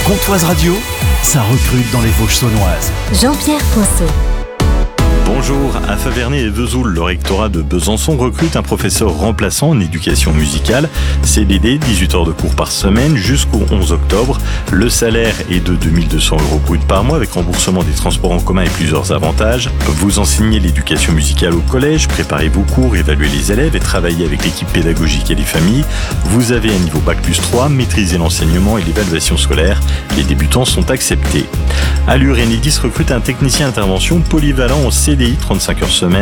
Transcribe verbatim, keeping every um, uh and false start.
Comtoise Radio, ça recrute dans les Vosges saunoises. Jean-Pierre Poinceau. Bonjour, à Favernet et Vesoul, le rectorat de Besançon recrute un professeur remplaçant en éducation musicale. C D D, dix-huit heures de cours par semaine jusqu'au onze octobre. Le salaire est de deux mille deux cents euros brut par mois avec remboursement des transports en commun et plusieurs avantages. Vous enseignez l'éducation musicale au collège, préparez vos cours, évaluez les élèves et travaillez avec l'équipe pédagogique et les familles. Vous avez un niveau bac plus trois, maîtrisez l'enseignement et l'évaluation scolaire. Les débutants sont acceptés. Allure Enedis recrute un technicien intervention polyvalent en C D I trente-cinq heures semaine.